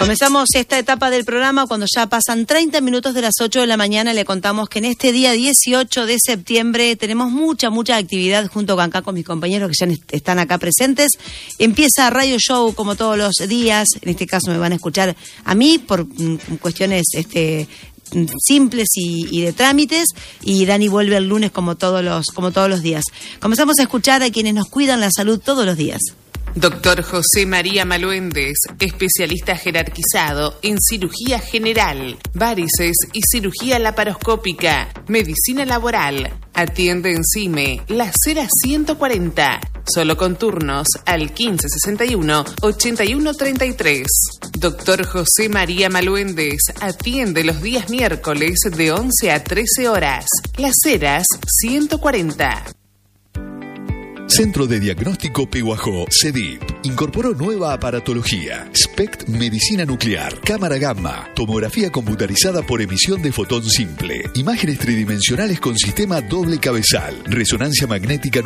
Comenzamos esta etapa del programa cuando ya pasan 30 minutos de las 8 de la mañana. Le contamos que en este día 18 de septiembre tenemos mucha actividad junto con mis compañeros que ya están acá presentes. Empieza Radio Show como todos los días. En este caso me van a escuchar a mí por cuestiones simples y de trámites, y Dani vuelve el lunes como todos los días. Comenzamos a escuchar a quienes nos cuidan la salud todos los días. Doctor José María Maluendes, especialista jerarquizado en cirugía general, varices y cirugía laparoscópica, medicina laboral. Atiende en CIME, La Cera 140. Solo con turnos al 1561-8133. Doctor José María Maluendes atiende los días miércoles de 11 a 13 horas. Las Heras 140. Centro de Diagnóstico Pehuajó, CEDIP, incorporó nueva aparatología, SPECT Medicina Nuclear, cámara gamma, tomografía computarizada por emisión de fotón simple, imágenes tridimensionales con sistema doble cabezal, resonancia magnética